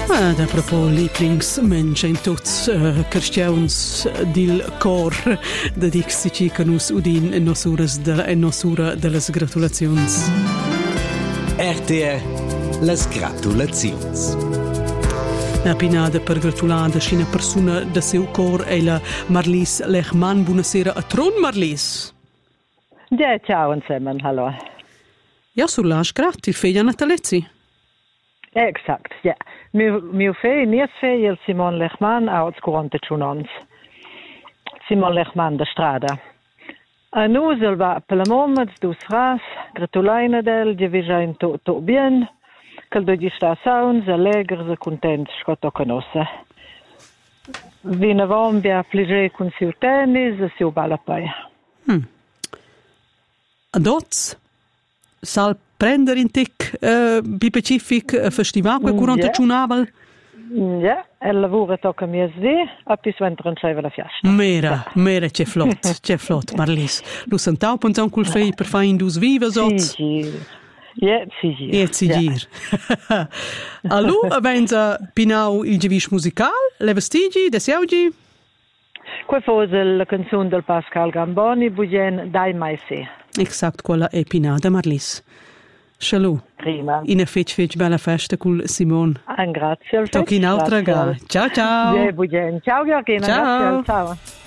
Da propos Lieblingsmensch in tuts cristians dil cor da dixici che nus udin en nosura de las gratulazions. RTR las gratulazions. La pinada per gratulada scina persona da seu cor è la Marlis Lechmann. Buonasera a Tron, Marlis. Ja, ciao insieme, hallo. Ja, sull'as grat, il feglia natalezzi. Exakt, ja. Mio fei, nies fei, il Simon Lechmann, aus 41 ans. Simon Lechmann, da strada. A nus, il va per la moment, dus ras, gratulaina del, di visain to bien, che do di sta sounds, allegri, contents, scotto conosse. Vina vom, via pligé con siu tennis, siu balla paia. Adots, sal prendere in tic bi specific festival que curante chunaval. Ja, e lavora tocca mia zi, a pis ventran scheiva la fiasta. Mera, c'è flott, Marlis. Lu sentau pensam cul fei per fa indus viva sots. Sigir. Allu, avenza pinau il givis musical, le vestigi, de siaugi? Qua fosse la canzone del Pascal Gamboni, Bugen Dai Mai Se. Exact, quella è pinada, Marlis. Shalom. Prima. In a fece bella festa con Simon. Grazie. Tocchi in altra gara. Ciao. Ciao, Georgina. Ciao. Grazie. Ciao.